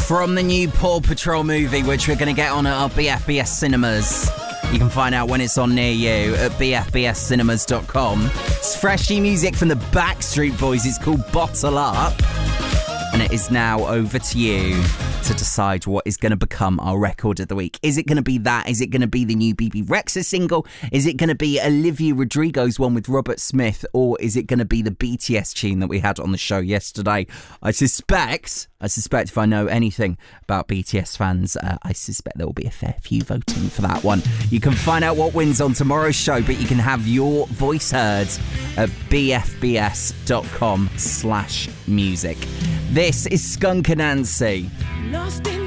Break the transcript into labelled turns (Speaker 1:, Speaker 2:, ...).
Speaker 1: from the new Paw Patrol movie, which we're going to get on at our BFBS cinemas. You can find out when it's on near you at bfbscinemas.com. It's freshy music from the Backstreet Boys. It's called Bottle Up. And it is now over to you to decide what is going to become our record of the week. Is it going to be that? Is it going to be the new BB Rexha single? Is it going to be Olivia Rodrigo's one with Robert Smith? Or is it going to be the BTS tune that we had on the show yesterday? I suspect if I know anything about BTS fans, I suspect there will be a fair few voting for that one. You can find out what wins on tomorrow's show, but you can have your voice heard at bfbs.com/music. This is Skunk Anansie. Lost in